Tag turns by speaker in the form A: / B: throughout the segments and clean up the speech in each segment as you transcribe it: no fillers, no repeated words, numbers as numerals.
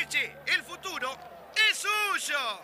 A: Leche, el futuro es suyo.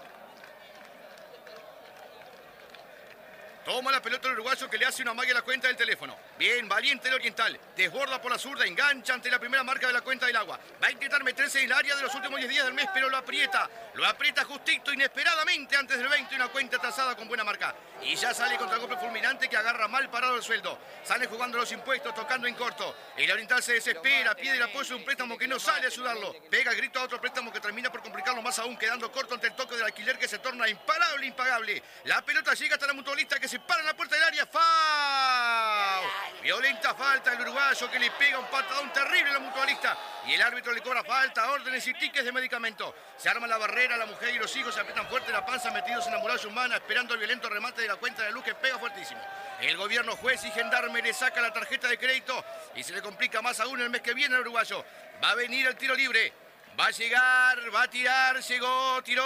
A: Toma la pelota el uruguayo que le hace una amague a la cuenta del teléfono. Bien, valiente el oriental. Desborda por la zurda, engancha ante la primera marca de la cuenta del agua. Va a intentar meterse en el área de los últimos 10 días del mes, pero lo aprieta. Lo aprieta justito, inesperadamente, antes del 20. Una cuenta trazada con buena marca. Y ya sale contra el golpe fulminante que agarra mal parado el sueldo. Sale jugando los impuestos, tocando en corto. El oriental se desespera, pide el apoyo de un préstamo que no sale a ayudarlo. Pega el grito a otro préstamo que termina por complicarlo más aún, quedando corto ante el toque del alquiler que se torna imparable, impagable. La pelota llega hasta la mutualista que se para en la puerta del área. ¡Foul! Violenta falta del uruguayo que le pega un patadón terrible a la mutualista. Y el árbitro le cobra falta, órdenes y tickets de medicamento. Se arma la barrera, la mujer y los hijos se aprietan fuerte la panza metidos en la muralla humana esperando el violento remate de la cuenta de luz que pega fuertísimo. El gobierno, juez y gendarme le saca la tarjeta de crédito y se le complica más aún el mes que viene al uruguayo. Va a venir el tiro libre. Va a llegar, va a tirar, llegó, tiró.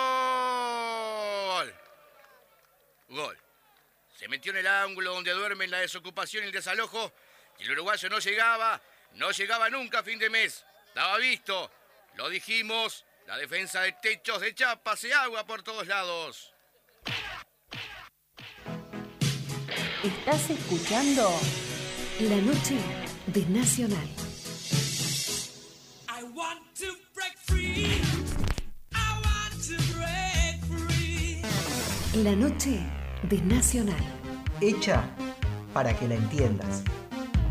A: Gol. Gol. Se metió en el ángulo donde duermen la desocupación y el desalojo. Y el uruguayo no llegaba nunca a fin de mes. Estaba visto, lo dijimos, la defensa de Techos de Chapa se agua por todos lados.
B: Estás escuchando La Noche de Nacional.
C: I want to break free. I want to break free.
B: La Noche de Nacional.
D: Hecha para que la entiendas.